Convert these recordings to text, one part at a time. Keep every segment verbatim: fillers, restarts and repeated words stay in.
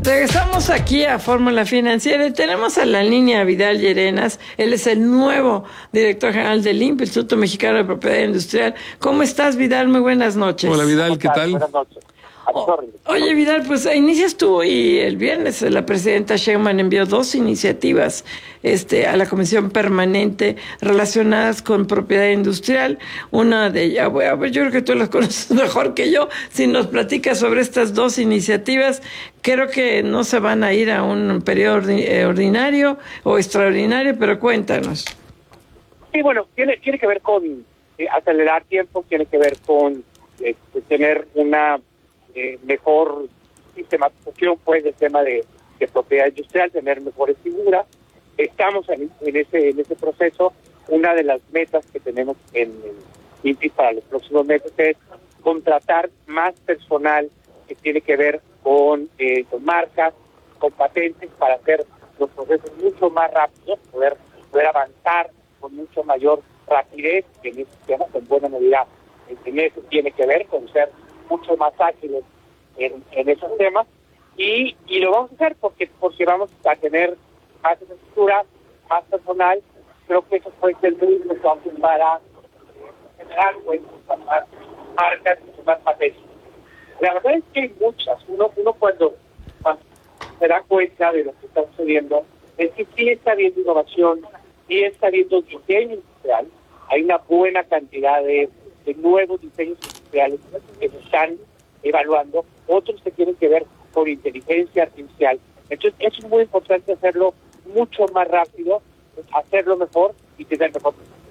Regresamos aquí a Fórmula Financiera y tenemos a la línea a Vidal Llerenas. Él es el nuevo director general del I N P I, Instituto Mexicano de Propiedad Industrial. ¿Cómo estás, Vidal? Muy buenas noches. Hola, Vidal, ¿qué tal? Buenas noches. O, oye, Vidal, pues inicias tú y el viernes la presidenta Sheinbaum envió dos iniciativas este, a la Comisión Permanente relacionadas con propiedad industrial. Una de ellas, bueno, a ver, yo creo que tú las conoces mejor que yo. Si nos platicas sobre estas dos iniciativas, creo que no se van a ir a un periodo ordinario o extraordinario, pero cuéntanos. Sí, bueno, tiene, tiene que ver con eh, acelerar tiempo, tiene que ver con eh, tener una Eh, mejor sistematización pues del tema de, de propiedad industrial, tener mejores figuras. Estamos en, en ese en ese proceso. Una de las metas que tenemos en el I N P I para los próximos meses es contratar más personal que tiene que ver con, eh, con marcas, con patentes, para hacer los procesos mucho más rápidos, poder, poder avanzar con mucho mayor rapidez en ese tema, con buena medida. En eso tiene que ver con ser mucho más ágiles en, en esos temas y, y lo vamos a hacer porque porque vamos a tener más estructura, más personal. Creo que eso puede ser muy importante para generar pues, más marcas y más patentes. La verdad es que hay muchas. Uno, uno cuando, cuando se da cuenta de lo que está sucediendo es que sí está habiendo innovación, sí está habiendo diseño industrial. Hay una buena cantidad de de nuevos diseños industriales que se están evaluando, otros que tienen que ver con inteligencia artificial. Entonces, eso es muy importante hacerlo mucho más rápido, hacerlo mejor y tener mejor.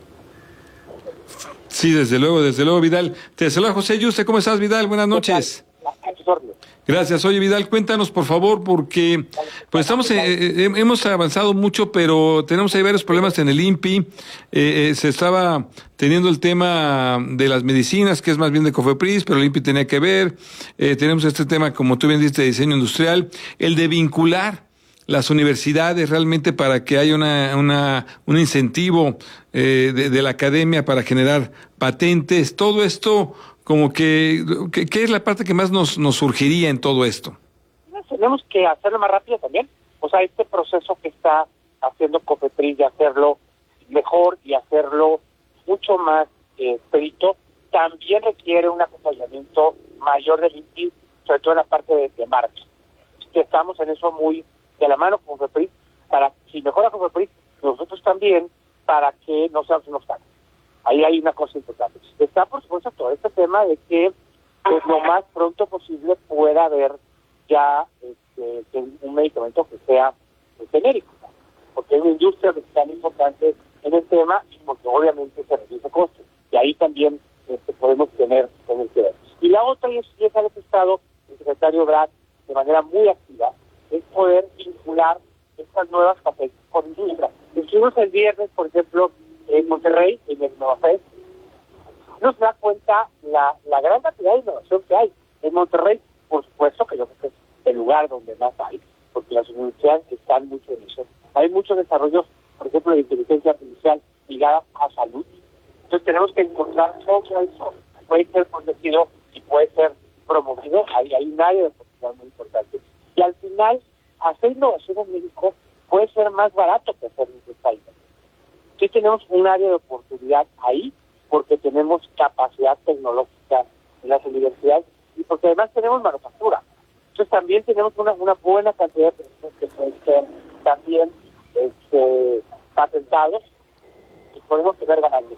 Sí, desde luego, desde luego, Vidal. Te saluda José Yuste. ¿Cómo estás, Vidal? Buenas noches. Gracias. Oye, Vidal, cuéntanos, por favor, porque pues estamos eh, eh, hemos avanzado mucho, pero tenemos ahí varios problemas en el I N P I. Eh, eh, se estaba teniendo el tema de las medicinas, que es más bien de COFEPRIS, pero el I N P I tenía que ver. Eh, tenemos este tema, como tú bien dices, de diseño industrial, el de vincular las universidades realmente para que haya una, una un incentivo eh, de, de la academia para generar patentes. Todo esto, como que, que, ¿qué es la parte que más nos, nos surgiría en todo esto? Tenemos que hacerlo más rápido también. O sea, este proceso que está haciendo COFEPRIS de hacerlo mejor y hacerlo mucho más eh, expedito, también requiere un acompañamiento mayor del I N P I, sobre todo en la parte de, de marca. Estamos en eso muy de la mano con COFEPRIS, para, si mejora COFEPRIS, nosotros también, para que no seamos unos obstáculo. Ahí hay una cosa importante. Está, por supuesto, todo este tema de que pues, lo más pronto posible pueda haber ya este, un medicamento que sea pues, genérico, porque hay una industria que es tan importante en el tema y porque obviamente se reduce costos. Y ahí también este, podemos tener con el que ver. Y la otra, y es, y es algo que ha estado el secretario Brad de manera muy activa, es poder vincular estas nuevas patentes con industria. Hicimos el viernes, por ejemplo, en Monterrey, en el Novafest, no se da cuenta la, la gran cantidad de innovación que hay. En Monterrey, por supuesto que yo creo que es el lugar donde más hay, porque las universidades están mucho en eso. Hay muchos desarrollos, por ejemplo, de inteligencia artificial ligada a salud. Entonces tenemos que encontrar todo eso. Puede ser conocido y puede ser promovido. Hay, hay un área de oportunidad muy importante. Y al final, hacer innovación en México puede ser más barato que hacer en otros países. Sí tenemos un área de oportunidad ahí, porque tenemos capacidad tecnológica en las universidades y porque además tenemos manufactura. Entonces también tenemos una, una buena cantidad de productos que pueden ser también este, patentados y podemos tener ganancias.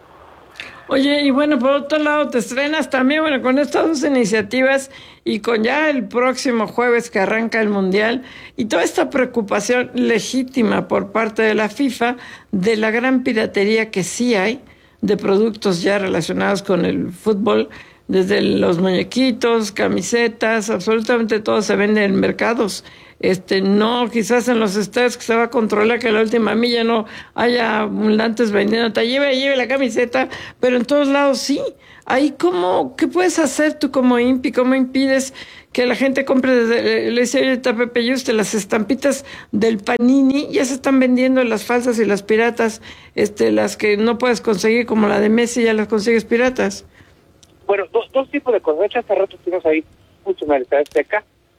Oye, y bueno, por otro lado, te estrenas también, bueno, con estas dos iniciativas y con ya el próximo jueves que arranca el Mundial y toda esta preocupación legítima por parte de la FIFA de la gran piratería que sí hay de productos ya relacionados con el fútbol, desde los muñequitos, camisetas, absolutamente todo se vende en mercados. Este, no, quizás en los estadios que se va a controlar que a la última milla no haya ambulantes vendiendo, te lleve, lleve la camiseta, pero en todos lados sí. Ahí, ¿cómo, qué puedes hacer tú como I N P I? ¿Cómo impides que la gente compre desde, le decía ahorita a Pepe Yuste, las estampitas del Panini? Ya se están vendiendo las falsas y las piratas, este, las que no puedes conseguir, como la de Messi, ya las consigues piratas. Bueno, dos, dos tipos de cosas. De hecho, hace rato estuvimos ahí mucho en la Estadio Azteca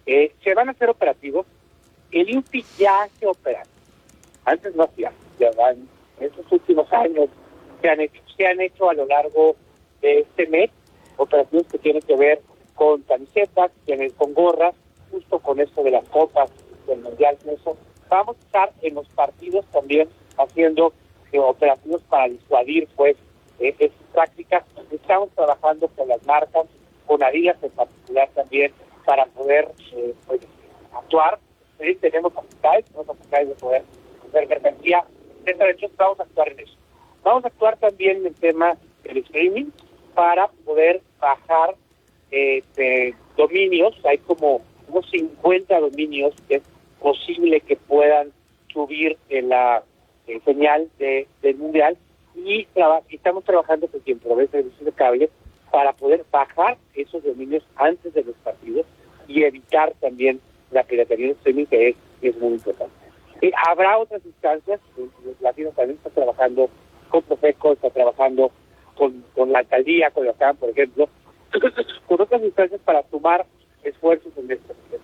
Eh, se van a hacer operativos. El I N P I ya hace operativos. Antes no hacía. Ya van, en estos últimos años se han hecho, se han hecho a lo largo de este mes operativos que tienen que ver con camisetas, tienen con gorras, justo con esto de las copas del Mundial. Eso. Vamos a estar en los partidos también haciendo eh, operativos para disuadir pues eh, estas prácticas. Estamos trabajando con las marcas, con Adidas en particular también, para poder eh, pues, actuar. Sí, tenemos facultades, tenemos facultades de poder hacer mercancía. De hecho, vamos a actuar en eso. Vamos a actuar también en el tema del streaming para poder bajar eh, de dominios. Hay como unos cincuenta dominios que es posible que puedan subir en la eh, señal de, del Mundial y, traba, y estamos trabajando con quien provee servicios de cable para poder bajar esos dominios antes de los partidos y evitar también la piratería de streaming, que es, que es muy importante. Eh, habrá otras instancias, los latinos también están trabajando con Profeco, está trabajando con, con la alcaldía, con la C A M, por ejemplo, con otras instancias para sumar esfuerzos en este proceso.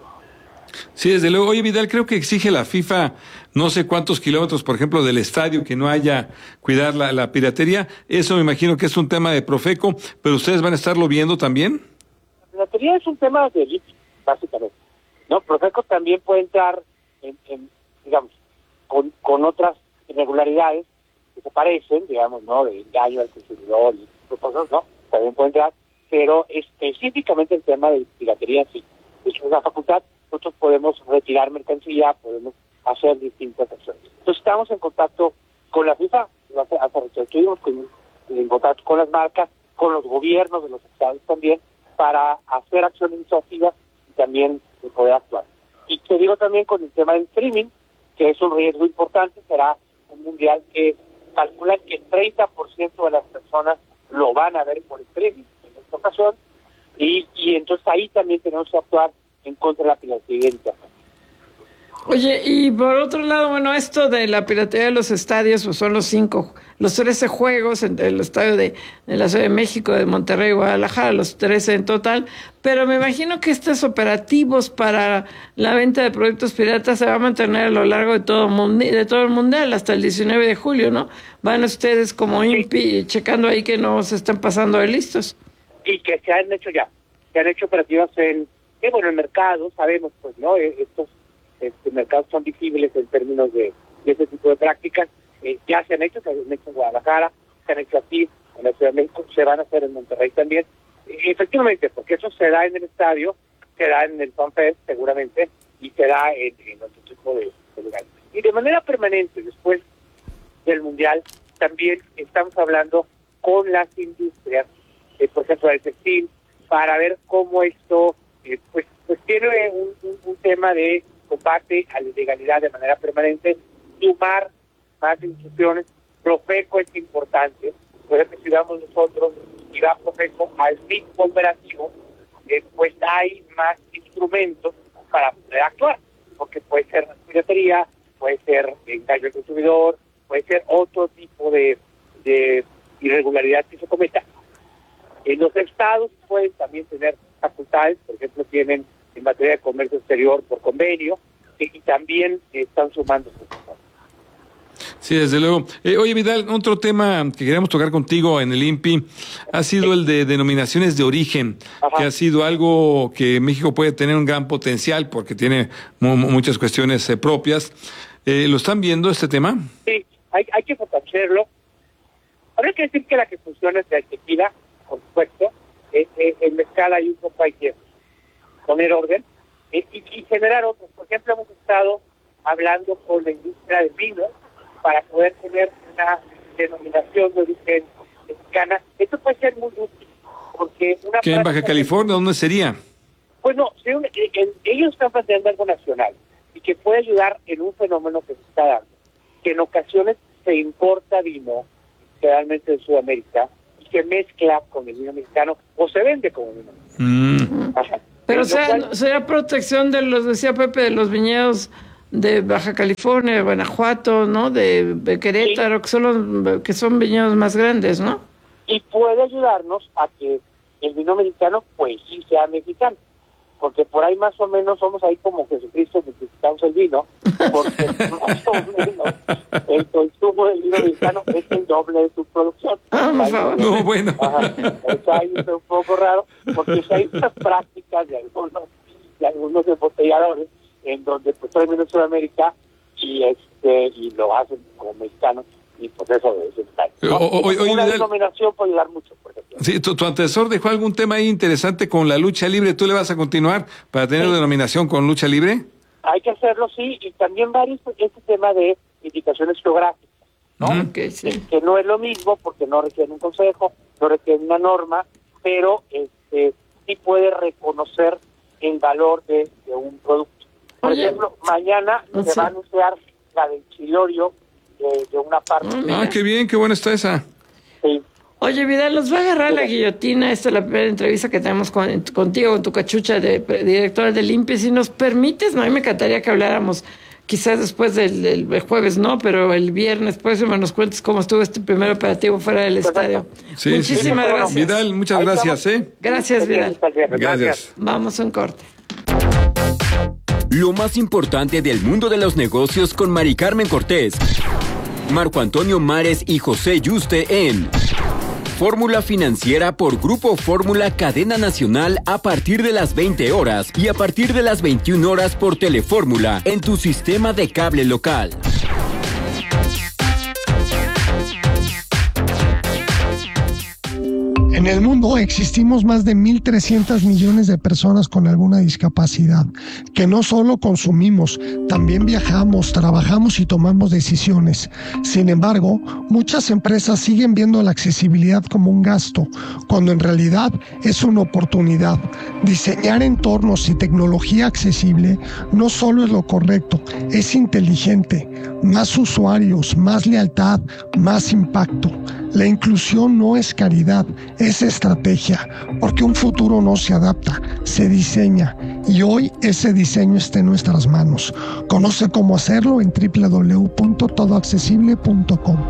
Sí, desde luego. Oye, Vidal, creo que exige la FIFA no sé cuántos kilómetros, por ejemplo, del estadio, que no haya cuidar la, la piratería. Eso me imagino que es un tema de Profeco, pero ¿ustedes van a estarlo viendo también? La piratería es un tema de I N P I, básicamente. No, Profeco también puede entrar en, en digamos, con, con otras irregularidades que se parecen, digamos, ¿no? De engaño al consumidor y otras cosas, ¿no? También puede entrar, pero específicamente el tema de piratería sí. Es una facultad. Nosotros podemos retirar mercancía, podemos hacer distintas acciones. Entonces estamos en contacto con la FIFA, hasta estuvimos en contacto con las marcas, con los gobiernos de los estados también, para hacer acciones disuasivas y también poder actuar. Y te digo también con el tema del streaming, que es un riesgo importante, será un mundial que calcula que el treinta por ciento de las personas lo van a ver por streaming en esta ocasión, y, y entonces ahí también tenemos que actuar en contra de la piratería. Oye, y por otro lado, bueno, esto de la piratería de los estadios, pues son los cinco, los trece juegos en el estadio de, de la Ciudad de México, de Monterrey, Guadalajara, los trece en total, pero me imagino que estos operativos para la venta de productos piratas se va a mantener a lo largo de todo, mundi de todo el mundial, hasta el diecinueve de julio, ¿no? Van ustedes como I N P I checando ahí que no se están pasando de listos. Y que se han hecho ya, se han hecho operativas en, eh, bueno, el mercado, sabemos, pues, ¿no? Estos Este, mercados son visibles en términos de, de este tipo de prácticas. Eh, ya se han hecho, se han hecho en Guadalajara, se han hecho aquí en la Ciudad de México, se van a hacer en Monterrey también. Eh, efectivamente, porque eso se da en el estadio, se da en el FanFest seguramente, y se da en, en otro tipo de, de lugares. Y de manera permanente, después del Mundial, también estamos hablando con las industrias, eh, por ejemplo, del textil, para ver cómo esto eh, pues, pues tiene un, un, un tema de combate a la ilegalidad de manera permanente, sumar más instituciones. Profeco es importante, por ejemplo, si vamos nosotros y va Profeco al mismo operativo, eh, pues hay más instrumentos para poder actuar, porque puede ser piratería, puede ser engaño al consumidor, puede ser otro tipo de, de irregularidad que se cometa. En los estados pueden también tener facultades, por ejemplo, tienen en materia de comercio exterior por convenio, y, y también eh, están sumando sus cosas. Sí, desde luego. Eh, oye, Vidal, otro tema que queríamos tocar contigo en el I N P I ha sido el de denominaciones de origen, Ajá. que ha sido algo que México puede tener un gran potencial porque tiene mu muchas cuestiones eh, propias. Eh, ¿Lo están viendo este tema? Sí, hay, hay que fortalecerlo. Habría que decir que la que funciona es la tequila, por supuesto. Eh, eh, en mezcal hay un poco, hay que poner orden eh, y, y generar otros. Por ejemplo, hemos estado hablando con la industria del vino para poder tener una denominación de origen mexicana. Esto puede ser muy útil, porque una ¿Qué en Baja California? ¿Dónde sería? Pues no, ellos están planteando algo nacional y que puede ayudar en un fenómeno que se está dando, que en ocasiones se importa vino, generalmente de Sudamérica, y se mezcla con el vino mexicano o se vende como vino mexicano. Mm. Ajá. Pero o sea, cual... sería protección de los, decía Pepe, de los viñedos de Baja California, de Guanajuato, ¿no? De, de Querétaro, sí. que, son los, que son viñedos más grandes, ¿no? Y puede ayudarnos a que el vino mexicano, pues sí sea mexicano. porque por ahí más o menos somos ahí como Jesucristo necesitamos el vino, porque más o menos el consumo del vino mexicano es el doble de su producción. Ah, ahí, no, bueno. Ajá, está ahí un poco raro, porque hay unas prácticas de algunos, de algunos embotelladores en donde pues traen en Sudamérica y este y lo hacen como mexicanos, y pues eso es el ¿no? o, o, o, una denominación puede ayudar mucho, por ejemplo. Sí, tu, tu antecesor dejó algún tema ahí interesante con la lucha libre. ¿Tú le vas a continuar para tener sí. denominación con lucha libre? Hay que hacerlo, sí, y también varios este tema de indicaciones geográficas, ¿no? Uh-huh. Okay, sí. que, que no es lo mismo porque no requiere un consejo, no requiere una norma, pero este sí puede reconocer el valor de, de un producto. Por Oye, ejemplo, mañana ¿sí? se va a anunciar la del chilorio de, de una parte. Ah, qué bien, qué buena está esa. Sí. Oye, Vidal, nos va a agarrar sí. la guillotina. Esta es la primera entrevista que tenemos con, contigo, con tu cachucha de directora del I N P E. Si nos permites, no, a mí me encantaría que habláramos quizás después del, del jueves, ¿no? Pero el viernes, pues, nos cuentes cómo estuvo este primer operativo fuera del estadio. Sí, Muchísimas sí. gracias. Vidal, muchas Ahí gracias, estamos. ¿eh? Gracias, Vidal. Gracias. Vamos a un corte. Lo más importante del mundo de los negocios con Mari Carmen Cortés, Marco Antonio Mares y José Yuste en Fórmula Financiera por Grupo Fórmula Cadena Nacional a partir de las veinte horas y a partir de las veintiuna horas por Telefórmula en tu sistema de cable local. En el mundo existimos más de mil trescientos millones de personas con alguna discapacidad, que no solo consumimos, también viajamos, trabajamos y tomamos decisiones. Sin embargo, muchas empresas siguen viendo la accesibilidad como un gasto, cuando en realidad es una oportunidad. Diseñar entornos y tecnología accesible no solo es lo correcto, es inteligente. Más usuarios, más lealtad, más impacto. La inclusión no es caridad, es estrategia, porque un futuro no se adapta, se diseña, y hoy ese diseño está en nuestras manos. Conoce cómo hacerlo en doble u doble u doble u punto todo accesible punto com.